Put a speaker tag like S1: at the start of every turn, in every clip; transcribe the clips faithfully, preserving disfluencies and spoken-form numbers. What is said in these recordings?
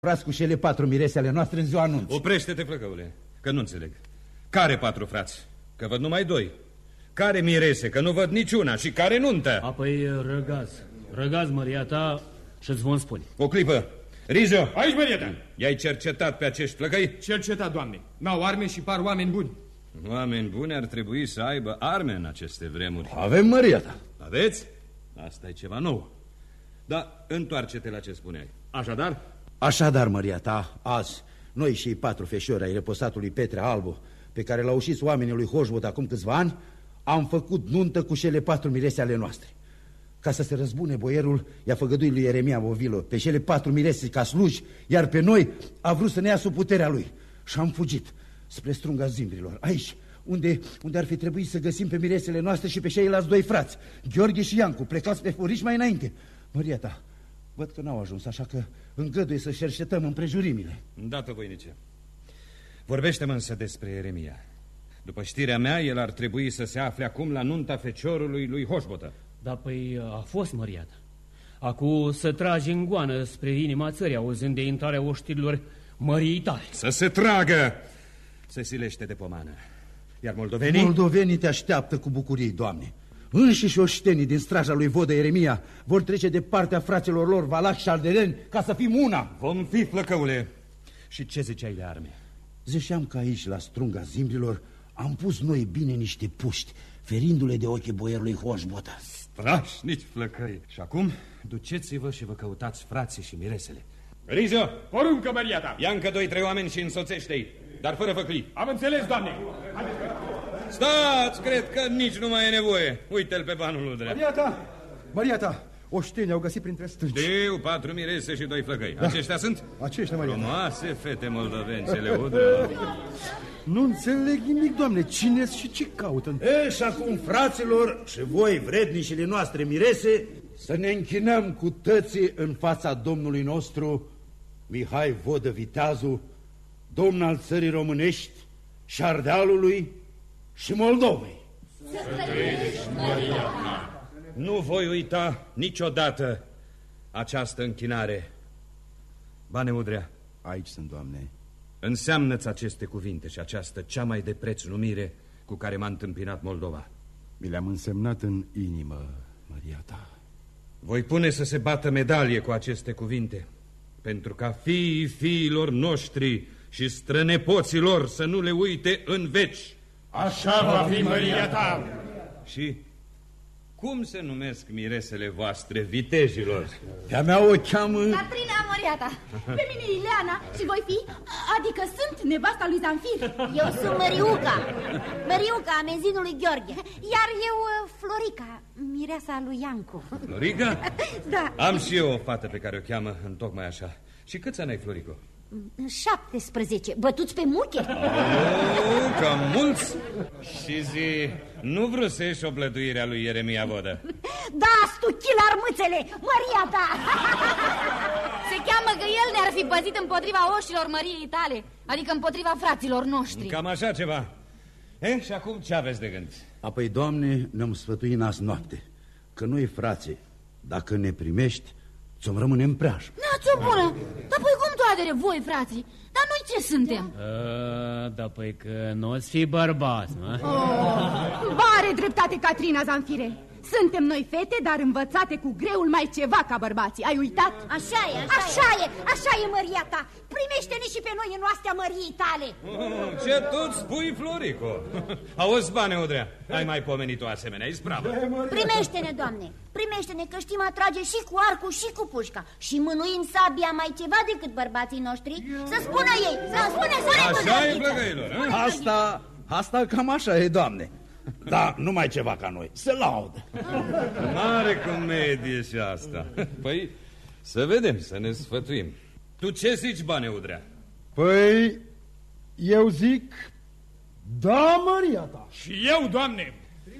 S1: frați cu cele patru mirese ale noastre în ziua anunț.
S2: Oprește-te, flăcăule, că nu înțeleg. Care patru frați? Că văd numai doi. Care mirese? Că nu văd niciuna. Și care nuntă?
S3: Apoi răgaz. Răgaz, măria ta, și-ți vom spune.
S2: O clipă. Rizo!
S4: Aici, măria ta!
S2: I-ai cercetat pe acești flăcăi?
S4: Cercetat, doamne. N-au arme și par oameni buni.
S2: Oameni buni ar trebui să aibă arme în aceste vremuri.
S1: Avem, măria ta.
S2: Aveți? Asta e ceva nou. Dar întoarce-te la ce spuneai. Așadar?
S1: Așadar, măria ta, azi, noi și patru feșori ai reposatului Petre Albu, pe care l-au ușit oamenii lui Hoșbot acum câțiva ani, am făcut nuntă cu cele patru mirese ale noastre. Ca să se răzbune, boierul i-a făgăduit lui Ieremia Bovilo pe cele patru mirese ca sluji, iar pe noi a vrut să ne ia sub puterea lui. Și am fugit spre strunga Zimbrilor, aici, unde, unde ar fi trebuit să găsim pe miresele noastre și pe ceilalți doi frați, Gheorghe și Iancu, plecați pe furiș mai înainte. Măria ta, văd că n-au ajuns, așa că îngăduie să cercetăm împrejurimile.
S2: Îndată, voinice. Vorbește-mă însă despre Ieremia. După știrea mea, el ar trebui să se afle acum la nunta feciorului lui Hoșbotă.
S3: Da, păi a fost, măria ta. Acu să tragi în goană spre inima țării, auzind de intrarea oștirilor măriei tale.
S2: Să se tragă! Se silește de pomană. Iar moldovenii?
S1: Moldovenii te așteaptă cu bucurii, Doamne. Înșiși oștenii din straja lui Vodă Ieremia vor trece de partea fraților lor Valac și Aldereni ca să fim una.
S2: Vom fi, flăcăule. Și ce ziceai de arme?
S1: Ziceam că aici, la strunga Zimbrilor, am pus noi bine niște puști, ferindu-le de ochii boierului Hoșbotă.
S2: Strașnici flăcăi. Și acum, duceți-vă și vă căutați frații și miresele. Rizo!
S4: Poruncă, măria ta!
S2: Ia încă doi, trei oameni și însoțește-i, dar fără făclii.
S4: Am înțeles, doamne!
S2: Stați, cred că nici nu mai e nevoie. Uite-l pe banul lui Drea.
S5: Măria ta! Măria ta! Oștenii au găsit printre stânci.
S2: Știu, patru mirese și doi flăcăi. Da. Aceștia sunt?
S5: Aceștia, Măria ta.
S2: Frumoase fete moldovencele, Udrea.
S5: Nu înțeleg nimic, Doamne. Cine și ce caută?
S1: E, și acum, fraților, și voi, vrednicile noastre mirese, să ne închinăm cu tății în fața Domnului nostru, Mihai Vodă Viteazu, domn al țării românești și Ardealului și Moldovei.
S6: Să trăiești, Măria ta!
S2: Nu voi uita niciodată această închinare. Bane Udrea.
S5: Aici sunt, Doamne.
S2: Înseamnă-ți aceste cuvinte și această cea mai de preț numire cu care m-a întâmpinat Moldova.
S5: Mi le-am însemnat în inimă, Măria ta.
S2: Voi pune să se bată medalie cu aceste cuvinte, pentru ca fiii fiilor noștri și strănepoților să nu le uite în veci.
S4: Așa va fi, măria ta!
S2: Și cum se numesc miresele voastre, vitejilor?
S1: Pe-a mea o cheamă...
S6: Catrina, măria ta! Pe mine Ileana și voi fi, adică sunt nevasta lui Zanfir.
S7: Eu sunt Măriuca, Măriuca, amenzinului Gheorghe. Iar eu, Florica, mireasa lui Iancu.
S2: Florica?
S6: Da.
S2: Am și eu o fată pe care o cheamă întocmai așa. Și câți ani ai, Florico?
S7: șaptesprezece. Bătuți pe muche?
S2: Oh, cam mulți. Și zi, nu vrusești o plăduire a lui Ieremia Vodă?
S7: Da, stuchilar mâțele, măria ta.
S6: Se cheamă că el ne-ar fi păzit împotriva oșilor măriei tale, adică împotriva fraților noștri.
S2: Cam așa ceva. Eh, și acum ce aveți de gând?
S1: Apoi, Doamne, ne-am sfătuit azi noapte că noi, frații, dacă ne primești, ți-o rămâne în preajmă.
S6: N-ați-o bună, dar păi cum toate voi, frații? Dar noi ce suntem?
S3: A, da, păi că nu o-ți fi bărbați, mă?
S8: Oh, are dreptate, Catrina Zanfire. Suntem noi fete, dar învățate cu greul mai ceva ca bărbații. Ai uitat?
S7: Așa e, așa, așa e. e, așa e, măria ta. Primește-ne și pe noi în oastea măriei tale.
S2: Oh, ce tot spui, Florico? Auzi, Bane Udrea, ai mai pomenit o asemenea ispravă.
S7: Primește-ne, Doamne, primește-ne, că știm atrage și cu arcul și cu pușca. Și mânuim sabia mai ceva decât bărbații noștri. Să spună ei, să spune, spune.
S2: Așa e, plăgăilor.
S1: Asta, asta cam așa e, Doamne. Da, nu mai ceva ca noi, se laudă.
S2: Mare comedie și asta. Păi, să vedem, să ne sfătuim. Tu ce zici, Bane Udrea?
S5: Păi, eu zic, da, măria ta.
S4: Și eu, Doamne.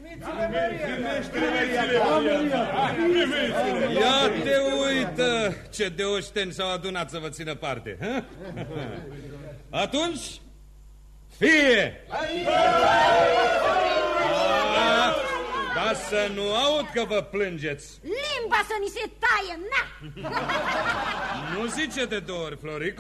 S2: Ia te uită ce de oșteni s-au adunat să vă țină parte, ha? Atunci, fie! Dar să nu aud că vă plângeți.
S7: limba să ni se taie, na!
S2: Nu zice de două ori, Florico.